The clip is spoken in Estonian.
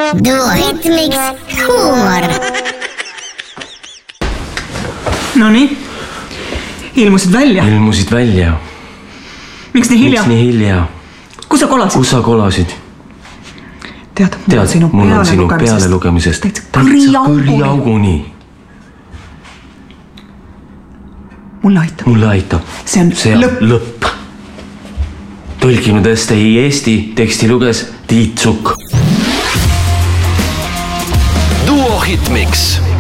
Duohitmiks huumor. Nonii, ilmusid välja. Ilmusid välja. Miks nii hilja? Miks nii hilja? Kus sa kolasid? Kus sa kolasid? Tead, mul on sinu peale lugemisest. Täitsa kõriauguni. Mulle aitab. See on lõpp. Tõlkinud Eesti teksti luges Tiit Sukk. Duohitmiks.